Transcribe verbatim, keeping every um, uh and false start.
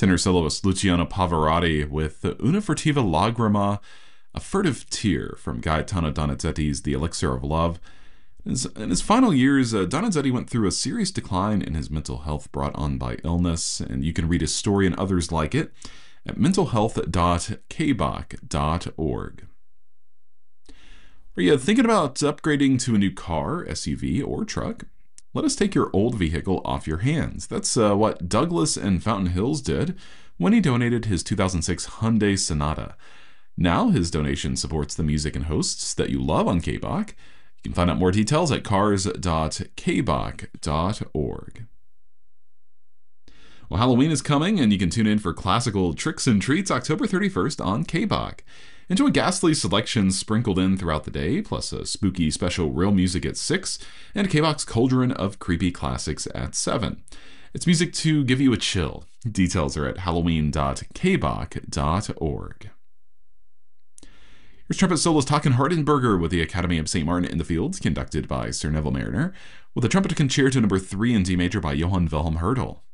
Tenor soloist Luciano Pavarotti with Una furtiva lagrima, a furtive tear from Gaetano Donizetti's The Elixir of Love. In his, in his final years, uh, Donizetti went through a serious decline in his mental health brought on by illness, and you can read his story and others like it at mental health dot k b a c dot org. Are you thinking about upgrading to a new car, S U V, or truck? Let us take your old vehicle off your hands. That's uh, what Douglas in Fountain Hills did when he donated his two thousand six Hyundai Sonata. Now his donation supports the music and hosts that you love on K B A C. You can find out more details at cars dot k b a c dot org. Well, Halloween is coming, and you can tune in for classical tricks and treats October thirty-first on K B A C. Enjoy ghastly selections sprinkled in throughout the day, plus a spooky special real music at six, and a K B A C's cauldron of creepy classics at seven. It's music to give you a chill. Details are at halloween dot k b a c dot org. Here's trumpet soloist Håkan Hardenberger with the Academy of Saint Martin in the Fields, conducted by Sir Neville Mariner, with a trumpet concerto number three in D major by Johann Wilhelm Hurdle.